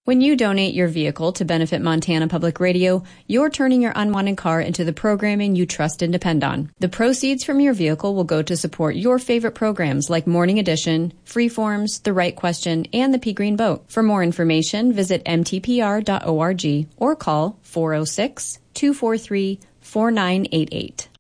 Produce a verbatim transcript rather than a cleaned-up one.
When you donate your vehicle to benefit Montana Public Radio, you're turning your unwanted car into the programming you trust and depend on. The proceeds from your vehicle will go to support your favorite programs like Morning Edition, Freeforms, The Right Question, and the Pea Green Boat. For more information, visit m t p r dot org or call four oh six, two four three, four nine eight eight.